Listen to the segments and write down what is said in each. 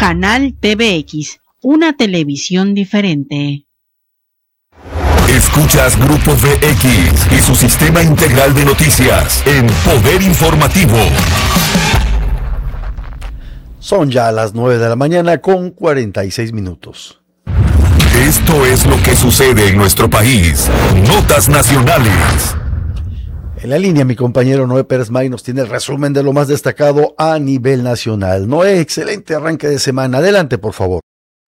Canal TVX, una televisión diferente. Escuchas Grupo VX y su sistema integral de noticias en Poder Informativo. Son ya las 9 de la mañana con 46 minutos. Esto es lo que sucede en nuestro país. Notas nacionales. En la línea, mi compañero Noé Pérez May nos tiene el resumen de lo más destacado a nivel nacional. Noé, excelente arranque de semana. Adelante, por favor.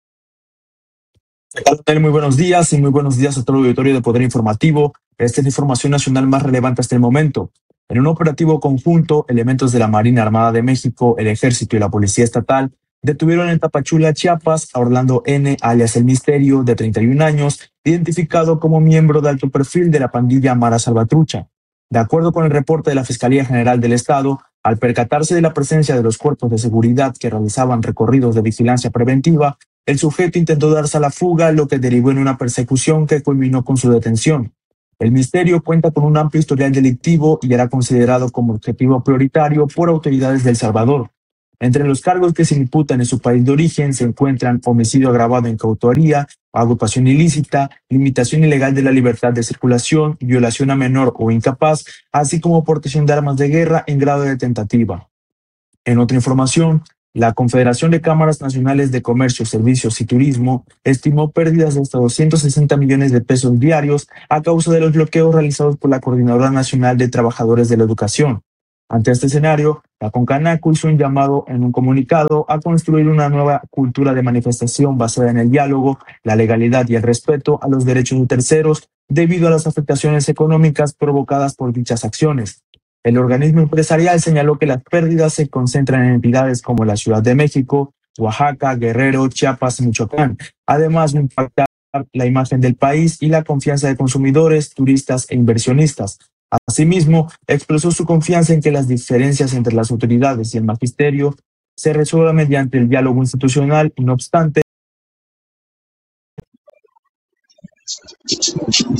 Muy buenos días y muy buenos días a todo el auditorio de Poder Informativo. Esta es la información nacional más relevante hasta el momento. En un operativo conjunto, elementos de la Marina Armada de México, el Ejército y la Policía Estatal detuvieron en Tapachula, Chiapas, a Orlando N., alias El Misterio, de 31 años, identificado como miembro de alto perfil de la pandilla Mara Salvatrucha. De acuerdo con el reporte de la Fiscalía General del Estado, al percatarse de la presencia de los cuerpos de seguridad que realizaban recorridos de vigilancia preventiva, el sujeto intentó darse a la fuga, lo que derivó en una persecución que culminó con su detención. El Misterio cuenta con un amplio historial delictivo y era considerado como objetivo prioritario por autoridades de El Salvador. Entre los cargos que se imputan en su país de origen se encuentran homicidio agravado en coautoría, agrupación ilícita, limitación ilegal de la libertad de circulación, violación a menor o incapaz, así como portación de armas de guerra en grado de tentativa. En otra información, la Confederación de Cámaras Nacionales de Comercio, Servicios y Turismo estimó pérdidas de hasta 260 millones de pesos diarios a causa de los bloqueos realizados por la Coordinadora Nacional de Trabajadores de la Educación. Ante este escenario, la Concanaco hizo un llamado en un comunicado a construir una nueva cultura de manifestación basada en el diálogo, la legalidad y el respeto a los derechos de terceros debido a las afectaciones económicas provocadas por dichas acciones. El organismo empresarial señaló que las pérdidas se concentran en entidades como la Ciudad de México, Oaxaca, Guerrero, Chiapas y Michoacán, además de impactar la imagen del país y la confianza de consumidores, turistas e inversionistas. Asimismo, expresó su confianza en que las diferencias entre las autoridades y el magisterio se resuelvan mediante el diálogo institucional y, no obstante,